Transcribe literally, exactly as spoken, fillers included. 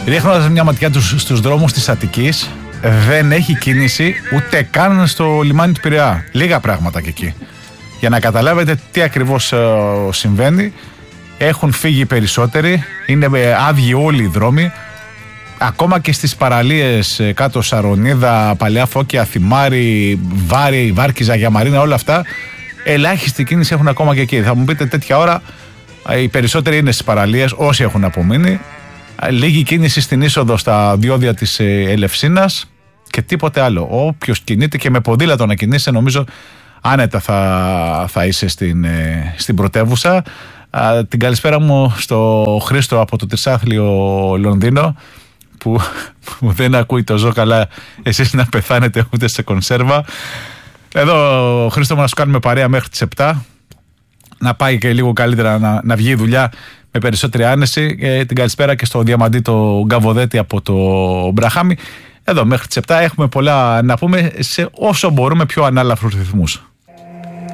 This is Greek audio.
Ρίχνοντας μια ματιά τους, στους δρόμους της Αττικής, δεν έχει κίνηση ούτε καν στο λιμάνι του Πειραιά. Λίγα πράγματα και εκεί. Για να καταλάβετε τι ακριβώς ε, συμβαίνει, έχουν φύγει οι περισσότεροι, είναι άδειοι όλοι οι δρόμοι. Ακόμα και στις παραλίες κάτω Σαρονίδα, Παλαιά Φώκια, Θυμάρη, Βάρη, Βάρκιζα, Γιαμαρίνα, όλα αυτά, ελάχιστη κίνηση έχουν ακόμα και εκεί. Θα μου πείτε τέτοια ώρα, οι περισσότεροι είναι στις παραλίες, όσοι έχουν απομείνει. Λίγη κίνηση στην είσοδο στα διόδια της Ελευσίνας και τίποτε άλλο. Όποιος κινείται και με ποδήλατο να κινείσαι, νομίζω άνετα θα, θα είσαι στην, στην πρωτεύουσα. Την καλησπέρα μου στο Χρήστο από το Τρισάθλιο Λονδίνο, που, που δεν ακούει το ζω καλά εσείς να πεθάνετε ούτε σε κονσέρβα. Εδώ, Χρήστο μου, να σου κάνουμε παρέα μέχρι τις επτά, να πάει και λίγο καλύτερα να, να βγει η δουλειά με περισσότερη άνεση. Και την καλησπέρα και στο Διαμαντή το Γκαβοδέτη από το Μπραχάμι. Εδώ μέχρι τις επτά έχουμε πολλά να πούμε σε όσο μπορούμε πιο ανάλαφρους ρυθμούς.